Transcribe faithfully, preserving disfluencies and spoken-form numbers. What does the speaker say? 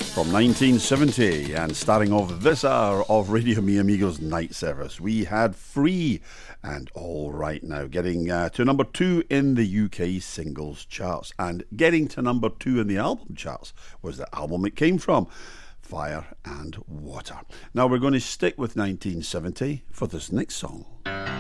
From nineteen seventy, and starting off this hour of Radio Mi Amigos Night Service, we had Free and All Right Now, getting uh, to number two in the U K singles charts, and getting to number two in the album charts was the album it came from, Fire and Water. Now we're going to stick with nineteen seventy for this next song.